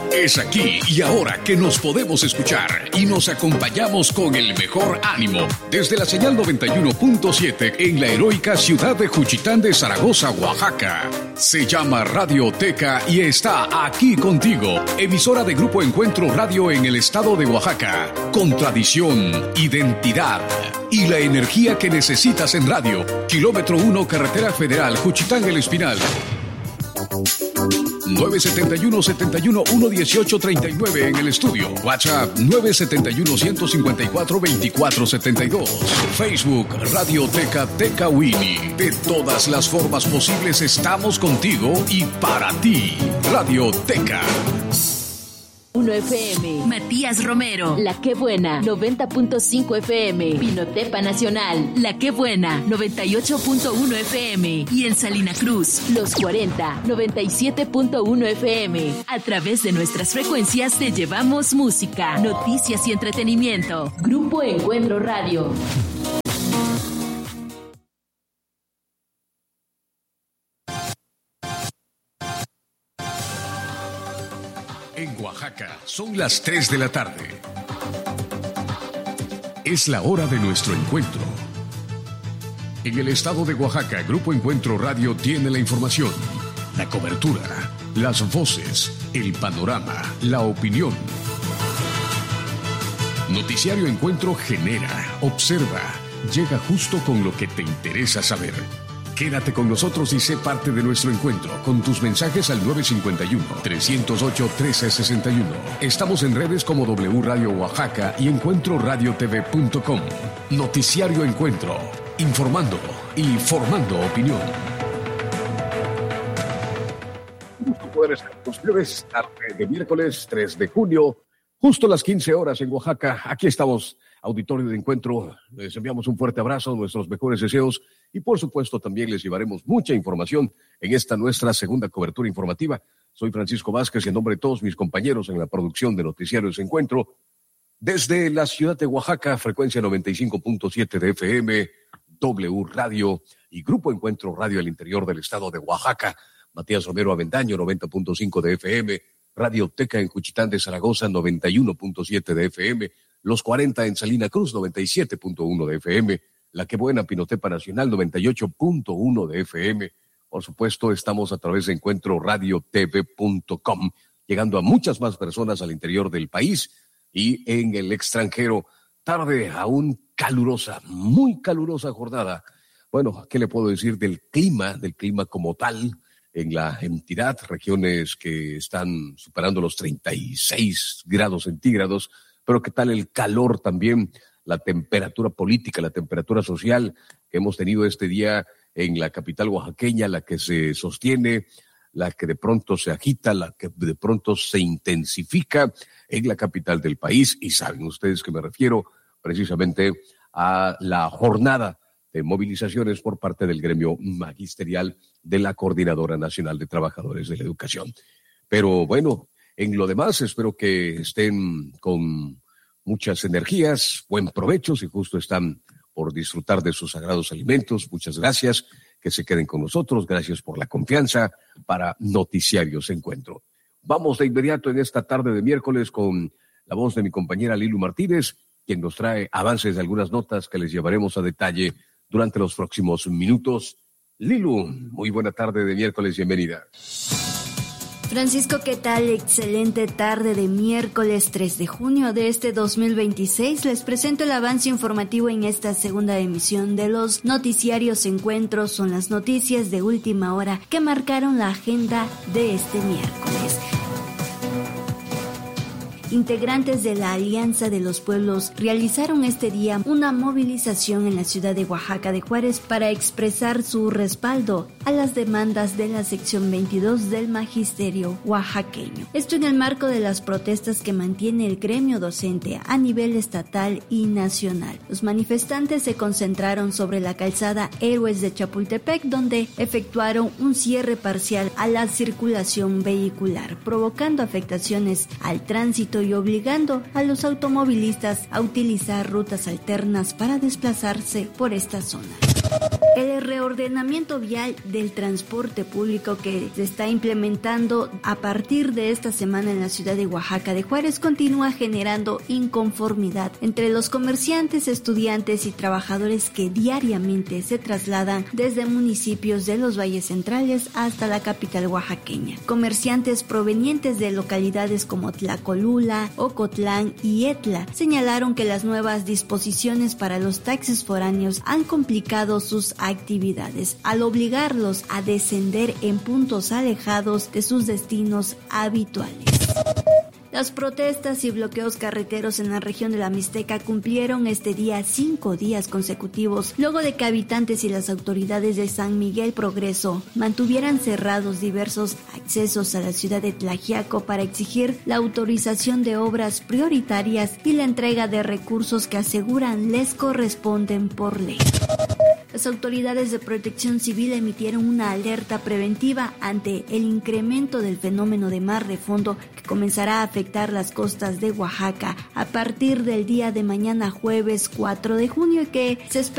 Es aquí y ahora que nos podemos escuchar y nos acompañamos con el mejor ánimo desde la señal 91.7 en la heroica ciudad de Juchitán de Zaragoza, Oaxaca. Se llama Radio Teca y está aquí contigo, emisora de Grupo Encuentro Radio en el estado de Oaxaca, con tradición, identidad y la energía que necesitas en radio. Kilómetro 1, Carretera Federal, Juchitán El Espinal. 971-71-118-39 en el estudio. WhatsApp 971-154-2472. Facebook Radio Teca Teca Winnie. De todas las formas posibles estamos contigo y para ti. Radio Teca. 1 FM. Matías Romero. La Que Buena. 90.5 FM. Pinotepa Nacional. La Que Buena. 98.1 FM. Y en Salina Cruz. Los 40. 97.1 FM. A través de nuestras frecuencias te llevamos música, noticias y entretenimiento. Grupo Encuentro Radio. En Oaxaca son las 3 de la tarde. Es la hora de nuestro encuentro. En el estado de Oaxaca, Grupo Encuentro Radio tiene la información, la cobertura, las voces, el panorama, la opinión. Noticiario Encuentro genera, observa, llega justo con lo que te interesa saber. Quédate con nosotros y sé parte de nuestro encuentro con tus mensajes al 951-308-1361. Estamos en redes como W Radio Oaxaca y EncuentroRadioTV.com. Noticiario Encuentro, informando y formando opinión. Un gusto poder estar con ustedes, tarde de miércoles 3 de junio, justo a las 15 horas en Oaxaca. Aquí estamos, auditorio de Encuentro. Les enviamos un fuerte abrazo, nuestros mejores deseos. Y por supuesto también les llevaremos mucha información en esta nuestra segunda cobertura informativa. Soy Francisco Vázquez y en nombre de todos mis compañeros en la producción de Noticiarios Encuentro, desde la ciudad de Oaxaca, frecuencia 95.7 de FM, W Radio y Grupo Encuentro Radio al interior del estado de Oaxaca, Matías Romero Avendaño 90.5 de FM, Radio Teca en Juchitán de Zaragoza 91.7 de FM, Los 40 en Salina Cruz 97.1 de FM, La Que Buena, Pinotepa Nacional, 98.1 de FM. Por supuesto, estamos a través de EncuentroRadioTV.com, llegando a muchas más personas al interior del país y en el extranjero. Tarde aún calurosa, muy calurosa jornada. Bueno, ¿qué le puedo decir del clima como tal en la entidad? Regiones que están superando los 36 grados centígrados, pero ¿qué tal el calor también? La temperatura política, la temperatura social que hemos tenido este día en la capital oaxaqueña, la que se sostiene, la que de pronto se agita, la que de pronto se intensifica en la capital del país. Y saben ustedes que me refiero precisamente a la jornada de movilizaciones por parte del gremio magisterial de la Coordinadora Nacional de Trabajadores de la Educación. Pero bueno, en lo demás espero que estén con muchas energías, buen provecho, si justo están por disfrutar de sus sagrados alimentos. Muchas gracias, que se queden con nosotros. Gracias por la confianza para Noticiarios Encuentro. Vamos de inmediato en esta tarde de miércoles con la voz de mi compañera Lilu Martínez, quien nos trae avances de algunas notas que les llevaremos a detalle durante los próximos minutos. Lilu, muy buena tarde de miércoles, bienvenida. Francisco, ¿qué tal? Excelente tarde de miércoles 3 de junio de este 2026. Les presento el avance informativo en esta segunda emisión de los Noticiarios Encuentros. Son las noticias de última hora que marcaron la agenda de este miércoles. Integrantes de la Alianza de los Pueblos realizaron este día una movilización en la ciudad de Oaxaca de Juárez para expresar su respaldo a las demandas de la sección 22 del magisterio oaxaqueño. Esto en el marco de las protestas que mantiene el gremio docente a nivel estatal y nacional. Los manifestantes se concentraron sobre la calzada Héroes de Chapultepec, donde efectuaron un cierre parcial a la circulación vehicular, provocando afectaciones al tránsito y obligando a los automovilistas a utilizar rutas alternas para desplazarse por esta zona. El reordenamiento vial del transporte público que se está implementando a partir de esta semana en la ciudad de Oaxaca de Juárez continúa generando inconformidad entre los comerciantes, estudiantes y trabajadores que diariamente se trasladan desde municipios de los valles centrales hasta la capital oaxaqueña. Comerciantes provenientes de localidades como Tlacolula, Ocotlán y Etla señalaron que las nuevas disposiciones para los taxis foráneos han complicado sus actividades al obligarlos a descender en puntos alejados de sus destinos habituales. Las protestas y bloqueos carreteros en la región de la Mixteca cumplieron este día 5 días consecutivos, luego de que habitantes y las autoridades de San Miguel Progreso mantuvieran cerrados diversos accesos a la ciudad de Tlaxiaco para exigir la autorización de obras prioritarias y la entrega de recursos que aseguran les corresponden por ley. Las autoridades de protección civil emitieron una alerta preventiva ante el incremento del fenómeno de mar de fondo que comenzará a afectar las costas de Oaxaca a partir del día de mañana jueves 4 de junio y que se espera